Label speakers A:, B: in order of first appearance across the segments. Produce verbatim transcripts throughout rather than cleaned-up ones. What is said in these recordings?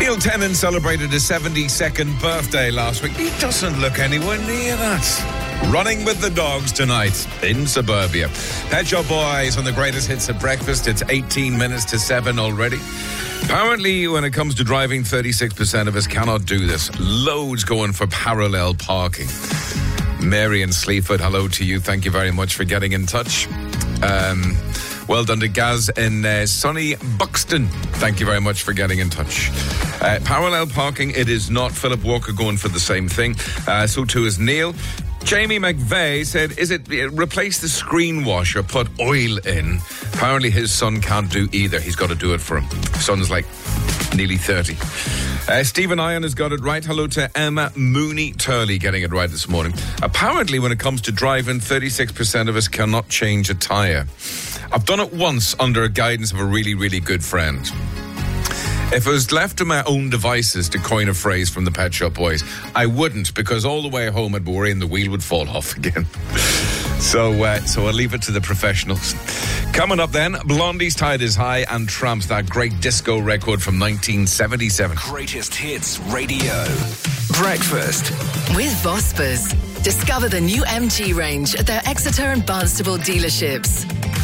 A: Neil Tennant celebrated his seventy-second birthday last week. He doesn't look anywhere near that. Running with the dogs tonight in suburbia. Pet Shop Boys on the greatest hits at breakfast. It's eighteen minutes to seven already. Apparently, when it comes to driving, thirty-six percent of us cannot do this. Loads going for parallel parking. Mary in Sleaford, hello to you. Thank you very much for getting in touch. Um, well done to Gaz in uh, sunny Buxton. Thank you very much for getting in touch. Uh, parallel parking, it is not. Philip Walker going for the same thing. Uh, so too is Neil. Jamie McVeigh said, is it uh, replace the screen wash or put oil in? Apparently his son can't do either. He's got to do it for him. Son's like nearly thirty. Uh, Stephen Iron has got it right. Hello to Emma Mooney Turley getting it right this morning. Apparently when it comes to driving, thirty-six percent of us cannot change a tyre. I've done it once under a guidance of a really, really good friend. If I was left to my own devices to coin a phrase from the Pet Shop Boys, I wouldn't, because all the way home I'd be worrying the wheel would fall off again. So uh, so I'll leave it to the professionals. Coming up then, Blondie's Tide is High and Tramps, that great disco record from nineteen seventy-seven.
B: Greatest Hits Radio. Breakfast.
C: With Vospers. Discover the new M G range at their Exeter and Barnstable dealerships.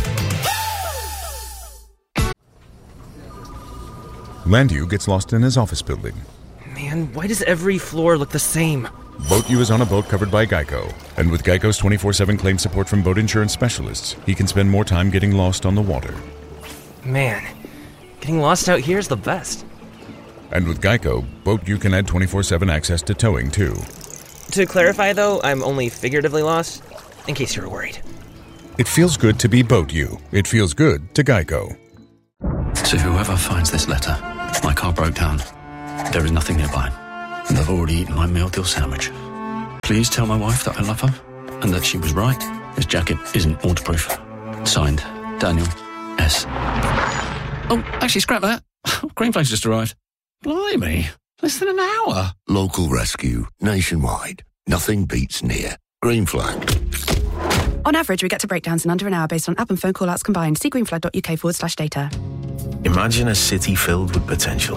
D: Landew gets lost in his office building.
E: Man, why does every floor look the same?
D: BoatU is on a boat covered by Geico. And with Geico's twenty-four seven claim support from boat insurance specialists, he can spend more time getting lost on the water.
E: Man, getting lost out here is the best.
D: And with Geico, BoatU can add twenty-four seven access to towing, too.
E: To clarify, though, I'm only figuratively lost, in case you were worried.
D: It feels good to be BoatU. It feels good to Geico.
F: To whoever finds this letter, my car broke down. There is nothing nearby, and I've already eaten my meal deal sandwich. Please tell my wife that I love her, and that she was right. This jacket isn't waterproof. Signed, Daniel S. Oh, actually, scrap that. Green Flag's just arrived. Blimey, less than an hour.
G: Local rescue, nationwide. Nothing beats near. Green Flag.
H: On average, we get to breakdowns in under an hour based on app and phone call-outs combined. See greenflag.uk forward slash data.
I: Imagine a city filled with potential.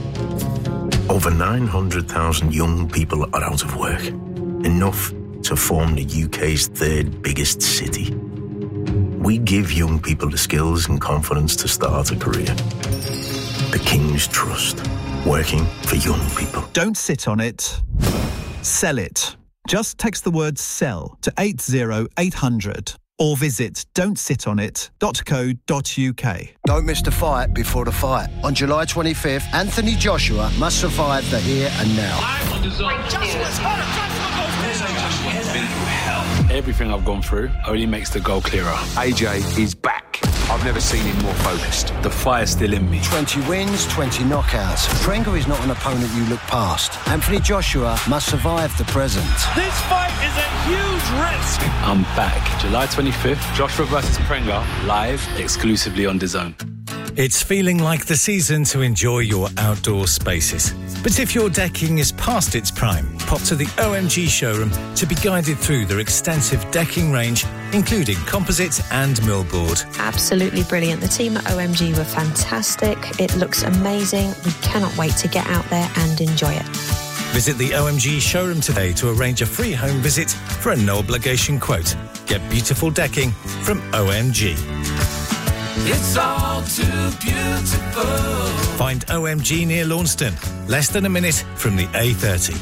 I: Over nine hundred thousand young people are out of work. Enough to form the U K's third biggest city. We give young people the skills and confidence to start a career. The King's Trust. Working for young people.
J: Don't sit on it. Sell it. Just text the word SELL to eight zero eight hundred or visit don't sit on it dot co dot uk.
K: Don't miss the fight before the fight. On July twenty-fifth, Anthony Joshua must survive the here and now.
L: I'm on the zone. Joshua's hurt. Has been through hell. Everything I've gone through only makes the goal clearer. A J is back. I've never seen him more focused. The fire's still in me.
K: twenty wins, twenty knockouts. Trenga is not an opponent you look past. Anthony Joshua must survive the present.
L: This fight is a huge risk. I'm back. July twenty-fifth, Joshua versus Prenga, live exclusively on DAZN.
M: It's feeling like the season to enjoy your outdoor spaces. But if your decking is past its prime, pop to the O M G showroom to be guided through their extensive decking range, including composite and millboard.
N: Absolutely brilliant. The team at O M G were fantastic. It looks amazing. We cannot wait to get out there and enjoy it.
M: Visit the O M G showroom today to arrange a free home visit for a no-obligation quote. Get beautiful decking from O M G.
O: It's all too beautiful.
M: Find O M G near Launceston, less than a minute from the A thirty.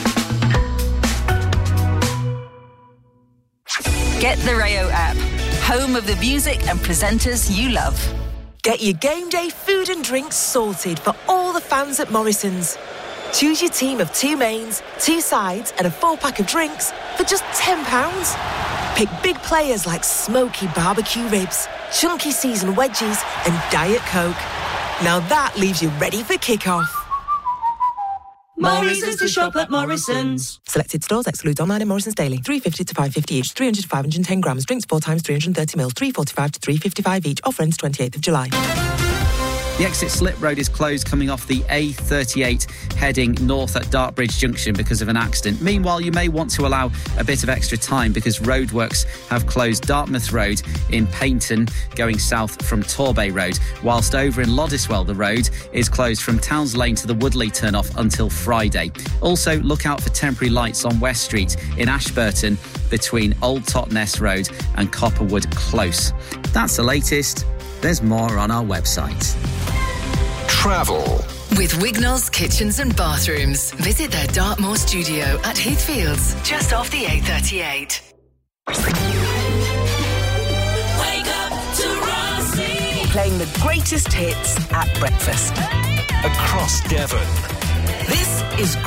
P: Get the Rayo app, home of the music and presenters you love.
Q: Get your game day food and drinks sorted for all the fans at Morrison's. Choose your team of two mains, two sides and a four-pack of drinks for just ten pounds. Pick big players like smoky barbecue ribs, chunky seasoned wedges and Diet Coke. Now that leaves you ready for kick-off.
O: Morrison's to shop at Morrison's.
Q: Selected stores excludes online and Morrison's daily. three fifty to five fifty each, three hundred to five hundred ten grams. Drinks four times three hundred thirty mils, three forty-five to three fifty-five each. Offer ends twenty-eighth of July.
R: The exit slip road is closed coming off the A thirty-eight heading north at Dartbridge Junction because of an accident. Meanwhile, you may want to allow a bit of extra time because roadworks have closed Dartmouth Road in Paignton going south from Torbay Road, whilst over in Loddiswell the road is closed from Towns Lane to the Woodley turn-off until Friday. Also, look out for temporary lights on West Street in Ashburton between Old Totness Road and Copperwood Close. That's the latest. There's more on our website.
B: Travel.
C: With Wignall's Kitchens and Bathrooms. Visit their Dartmoor studio at Heathfields, just off the A thirty-eight.
O: Wake up to Rossi.
P: Playing the greatest hits at breakfast.
B: Across Devon.
P: This is